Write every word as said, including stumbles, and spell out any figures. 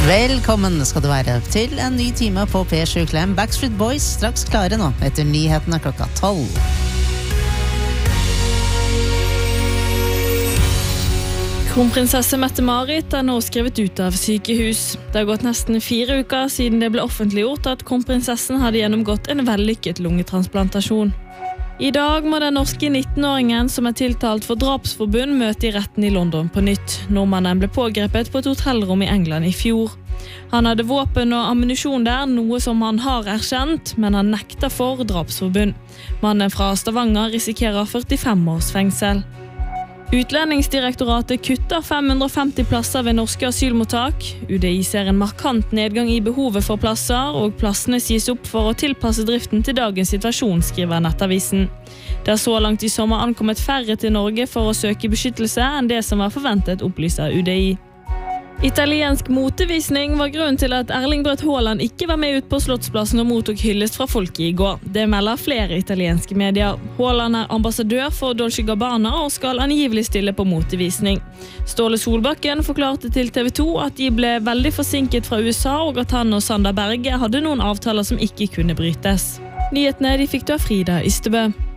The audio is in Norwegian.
Velkommen skal du være til en ny time på P sju Klem. Backstreet Boys straks klare nå, etter nyhetene klokka tolv. Kronprinsesse Mette-Marit er nå skrevet ut av sykehus. Det har gått nesten fire uker siden det ble offentliggjort at kronprinsessen hadde gjennomgått en vellykket lungetransplantasjon. I dag må den norske nittenåringen som er tiltalt for drapsforbund møte i retten i London på nytt. Nordmannen ble pågrepet på et hotellrom i England i fjor. Han hadde våpen og ammunisjon der, noe som han har erkjent, men han nekter for drapsforbund. Mannen fra Stavanger risikerer førtifem års fengsel. Utlendingsdirektoratet kutter fem hundre og femti plasser ved norske asylmottak. U D I ser en markant nedgang i behovet for plasser, og plassene sies opp for å tilpasse driften til dagens situasjon, skriver Nettavisen. Det er så langt i sommer ankommet færre til Norge for å søke beskyttelse enn det som var forventet, opplyser U D I. Italiensk motevisning var grunnen til at Erling Braut Haaland ikke var med ut på Slottsplassen og mottok hyllest fra folket i går. Det melder flere italienske medier. Haaland er ambassadør for Dolce Gabbana og skal angivelig stille på motevisning. Ståle Solbakken forklarte til T V to at de ble veldig forsinket fra U S A, og at han og Sander Berge hadde noen avtaler som ikke kunne brytes. Nyhetene de fikk du av Frida Ystebø.